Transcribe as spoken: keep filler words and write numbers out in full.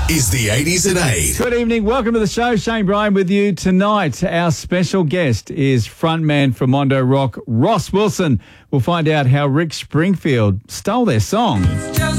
is the eighties at eight. Good evening. Welcome to the show. Shane Bryan with you tonight. Our special guest is frontman for Mondo Rock, Ross Wilson. We'll find out how Rick Springfield stole their song.